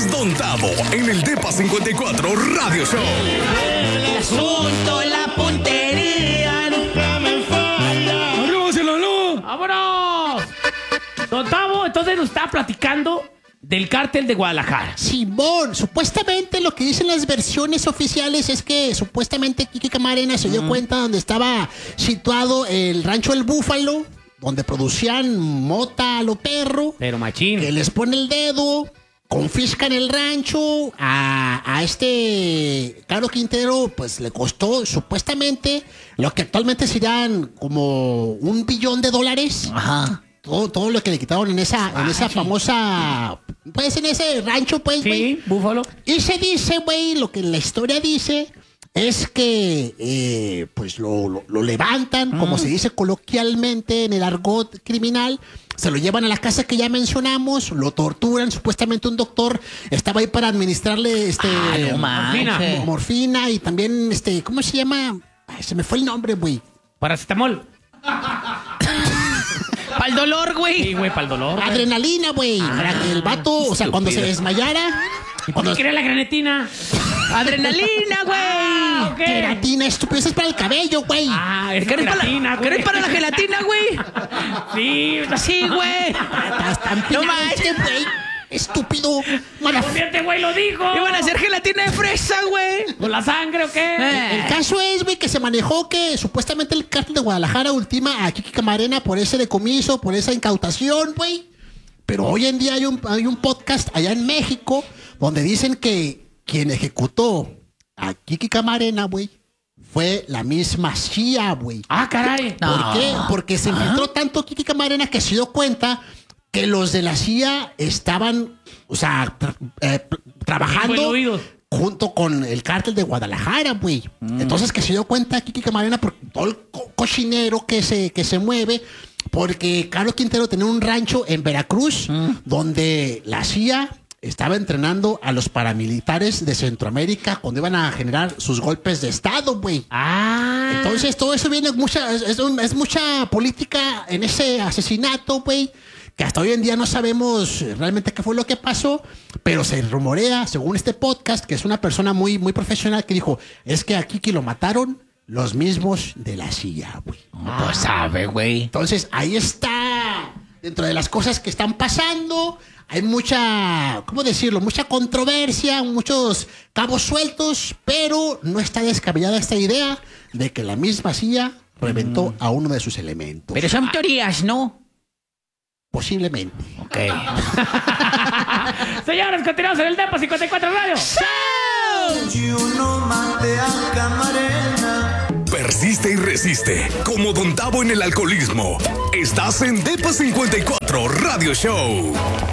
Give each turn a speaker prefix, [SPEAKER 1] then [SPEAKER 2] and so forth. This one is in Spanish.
[SPEAKER 1] es Don Tavo en el Depa 54 Radio Show.
[SPEAKER 2] El asunto, la puntería, nunca me falla.
[SPEAKER 3] ¡Vámonos, el Lalo!
[SPEAKER 4] ¡Vámonos! Don Tavo, entonces nos está platicando del cártel de Guadalajara.
[SPEAKER 5] Simón, supuestamente lo que dicen las versiones oficiales es que supuestamente Kiki Camarena se dio cuenta donde estaba situado el rancho El Búfalo, donde producían mota a lo perro,
[SPEAKER 4] Pero machín.
[SPEAKER 5] que les pone el dedo, confiscan el rancho, a este Caro Quintero pues le costó supuestamente lo que actualmente serían como $1 billón.
[SPEAKER 2] Ajá.
[SPEAKER 5] Todo lo que le quitaron en esa famosa, pues en ese rancho, pues, güey.
[SPEAKER 4] Sí, Búfalo.
[SPEAKER 5] Y se dice, güey, lo que la historia dice es que, pues, lo levantan, como se dice coloquialmente en el argot criminal, se lo llevan a la casa que ya mencionamos, lo torturan, supuestamente un doctor estaba ahí para administrarle,
[SPEAKER 2] no manches.
[SPEAKER 5] morfina y también, ¿cómo se llama? Ay, se me fue el nombre, güey.
[SPEAKER 4] Paracetamol.
[SPEAKER 2] Para el dolor, güey.
[SPEAKER 4] Sí, güey, para el dolor. güey.
[SPEAKER 5] Adrenalina, güey, para que el vato, o sea, cuando se desmayara,
[SPEAKER 4] ¿Por qué quería la granetina?
[SPEAKER 2] Adrenalina, güey.
[SPEAKER 4] Ok.
[SPEAKER 5] queratina, estúpido, eso es para el cabello, güey.
[SPEAKER 4] Es
[SPEAKER 2] ¿Querés para
[SPEAKER 4] gelatina, güey.
[SPEAKER 2] ¿Querés para la gelatina, güey?
[SPEAKER 4] Sí,
[SPEAKER 2] Sí, güey.
[SPEAKER 5] No
[SPEAKER 2] manches.
[SPEAKER 5] güey. Estúpido.
[SPEAKER 4] Fíjate, güey, lo dijo.
[SPEAKER 2] Iban a hacer gelatina de fresa, güey.
[SPEAKER 4] ¿Con la sangre o qué?
[SPEAKER 5] El caso es, güey, que se manejó que supuestamente el cártel de Guadalajara ultima a Kiki Camarena por ese decomiso, por esa incautación, güey. Pero hoy en día hay un podcast allá en México donde dicen que quien ejecutó a Kiki Camarena, güey, fue la misma CIA, güey.
[SPEAKER 4] Ah, caray.
[SPEAKER 5] ¿Por qué? Porque se infiltró tanto Kiki Camarena que se dio cuenta que los de la CIA estaban, o sea, trabajando
[SPEAKER 4] Bien oídos.
[SPEAKER 5] junto con el cártel de Guadalajara, güey. Entonces que se dio cuenta Kiki Camarena por todo el cochinero que se mueve, porque Carlos Quintero tenía un rancho en Veracruz donde la CIA estaba entrenando a los paramilitares de Centroamérica cuando iban a generar sus golpes de estado, güey. Entonces todo eso viene es mucha política en ese asesinato, güey, que hasta hoy en día no sabemos realmente qué fue lo que pasó, pero se rumorea, según este podcast, que es una persona muy, muy profesional, que dijo, es que a Kiki lo mataron los mismos de la CIA, güey.
[SPEAKER 2] Pues sabe, güey.
[SPEAKER 5] Entonces, ahí está, dentro de las cosas que están pasando, hay mucha, ¿cómo decirlo? Mucha controversia, muchos cabos sueltos, pero no está descabellada esta idea de que la misma CIA reventó a uno de sus elementos.
[SPEAKER 2] Pero son teorías, ¿no?
[SPEAKER 5] Posiblemente.
[SPEAKER 2] Ok.
[SPEAKER 4] Señores, continuamos en el Depa 54 Radio.
[SPEAKER 6] Yo no maté a Camarena.
[SPEAKER 1] Persiste y resiste, como Don Tavo en el alcoholismo. Estás en Depa 54 Radio Show.